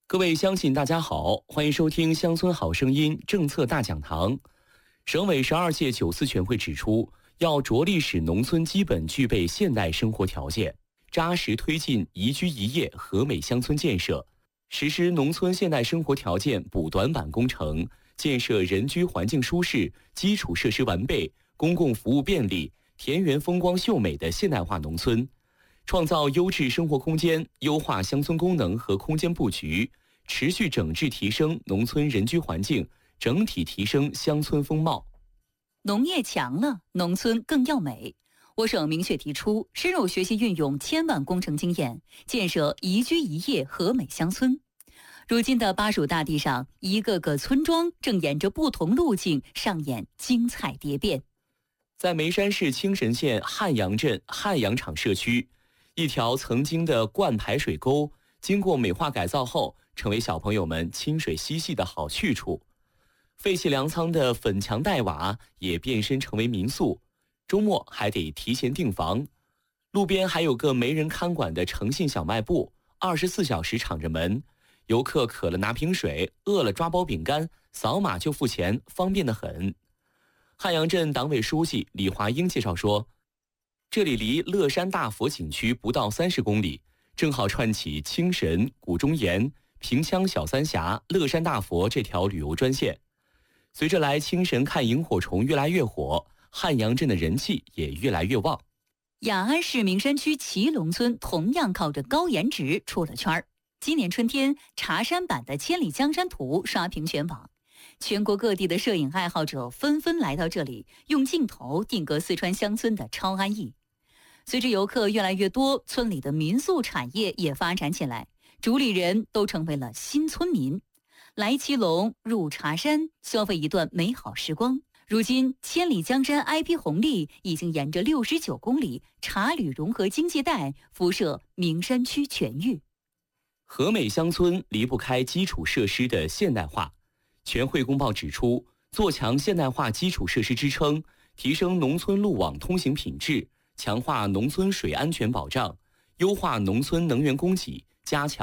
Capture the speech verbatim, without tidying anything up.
各位乡亲，大家好，欢迎收听《乡村好声音》政策大讲堂。省委十二届九次全会指出，要着力使农村基本具备现代生活条件，扎实推进宜居宜业和美乡村建设，实施农村现代生活条件补短板工程，建设人居环境舒适、基础设施完备、公共服务便利、田园风光秀美的现代化农村。创造优质生活空间，优化乡村功能和空间布局，持续整治提升农村人居环境，整体提升乡村风貌。 农业强了，农村更要美。我省明确提出，深入学习运用千万工程经验，建设宜居宜业和美乡村。如今的巴蜀大地上，一个个村庄正沿着不同路径上演精彩蝶变。 在眉山市青神县汉阳镇汉阳场社区，一条曾经的灌排水沟，经过美化改造后，成为小朋友们亲水嬉戏的好去处。废弃粮仓的粉墙黛瓦也变身成为民宿，周末还得提前订房。路边还有个没人看管的诚信小卖部，二十四小时敞着门，游客渴了拿瓶水，饿了抓包饼干，扫码就付钱，方便得很。汉阳镇党委书记李华英介绍说，这里离乐山大佛景区不到三十公里，正好串起青神、古中岩、平羌小三峡、乐山大佛这条旅游专线。随着来青神看萤火虫越来越火，汉阳镇的人气也越来越旺。 雅安市名山区祁龙村同样靠着高颜值出了圈儿。今年春天，茶山版的《千里江山图》刷屏全网，全国各地的摄影爱好者纷纷来到这里，用镜头定格四川乡村的超安逸。随着游客越来越多，村里的民宿产业也发展起来，主理人都成为了新村民。来祁龙入茶山，消费一段美好时光。如今，千里江山 I P 红利已经沿着六十九公里茶旅融合经济带辐射名山区全域。 和美乡村离不开基础设施的现代化。全会公报指出，做强现代化基础设施支撑，提升农村路网通行品质，强化农村水安全保障，优化农村能源供给，加强